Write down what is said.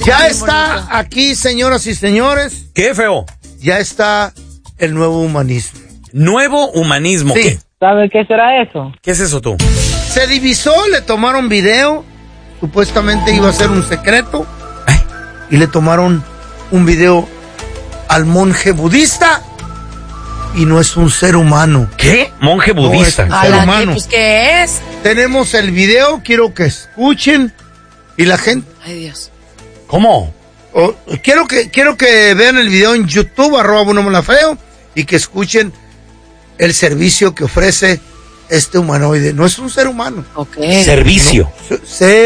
Ya está aquí, señoras y señores. ¿Qué, feo? Ya está el nuevo humanismo. ¿Nuevo humanismo? Sí. ¿Qué? ¿Sabe qué será eso? ¿Qué es eso tú? Se divisó, le tomaron video. Supuestamente iba a ser un secreto. Y le tomaron un video al monje budista. Y no es un ser humano. ¿Qué? Monje budista. No es un ser humano. Pues, ¿qué es? Tenemos el video, quiero que escuchen. Y la gente... Ay, Dios. ¿Cómo? Quiero que vean el video en YouTube, @BuenoMalafeo, y que escuchen el servicio que ofrece este humanoide. No es un ser humano. Ok. Servicio. No,